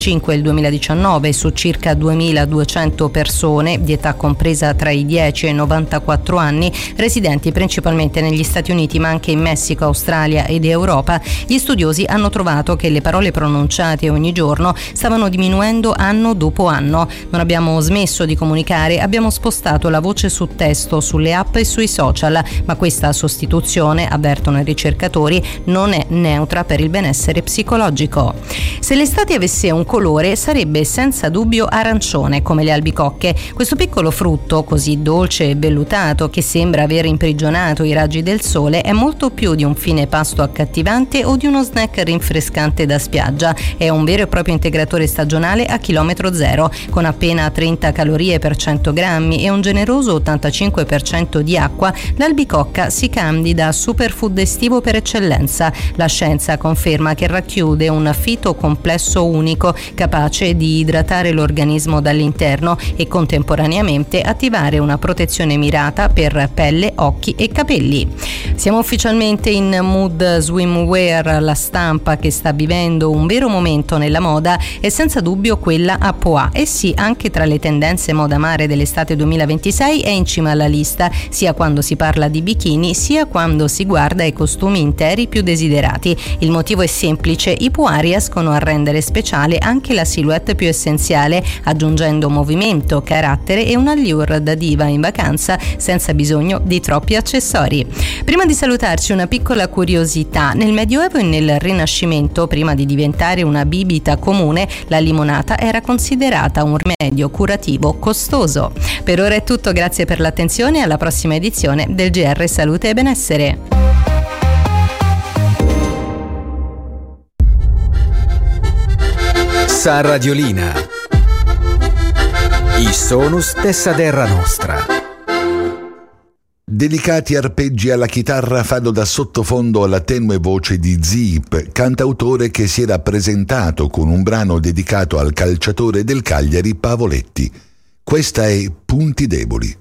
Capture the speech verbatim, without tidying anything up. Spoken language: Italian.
cinque il duemiladiciannove su circa duemiladuecento persone di età compresa tra i dieci e i novantaquattro anni, residenti principalmente negli Stati Uniti ma anche in Messico, Australia ed Europa. Gli studiosi hanno trovato che le parole pronunciate ogni giorno stavano diminuendo anno dopo anno. Non abbiamo smesso di comunicare, abbiamo spostato la voce su testo, sulle app e sui social, ma questa sostituzione, avvertono i ricercatori, non è neutra per il benessere psicologico. Se l'estate avesse un colore sarebbe senza dubbio arancione, come le albicocche. Questo piccolo frutto, così dolce e vellutato che sembra aver imprigionato i raggi del sole, è molto più di un fine pasto accattivante o di uno snack rinfrescante da spiaggia. È un vero e proprio integratore stagionale a chilometro zero, con appena trenta calorie per cento grammi e un generoso ottantacinque per cento di acqua. L'albicocca si candida a superfood estivo per eccellenza. La scienza conferma che racchiude un fitocomplesso unico, capace di idratare l'organismo dall'interno e contemporaneamente attivare una protezione mirata per pelle, occhi e capelli. Siamo ufficialmente in mood swimwear. La stampa che sta vivendo un vero momento nella moda è senza dubbio quella a pois. E sì, anche tra le tendenze moda mare dell'estate duemilaventisei è in cima alla lista, sia quando si parla di bikini sia quando si guarda ai costumi interi più desiderati. Il motivo è semplice: i pois riescono a rendere speciale anche la silhouette più essenziale, aggiungendo movimento, carattere e un allure da diva in vacanza senza bisogno di troppi accessori. Prima di salutarci, una piccola curiosità: nel Medioevo e nel Rinascimento, prima di diventare una bibita comune, la limonata era considerata un rimedio curativo costoso. Per ora è tutto, grazie per l'attenzione e alla prossima edizione del G R Salute e Benessere. Sa Radiolina. I sonus dessa terra nostra. Delicati arpeggi alla chitarra fanno da sottofondo alla tenue voce di Zip, cantautore che si era presentato con un brano dedicato al calciatore del Cagliari Pavoletti. Questa è Punti Deboli.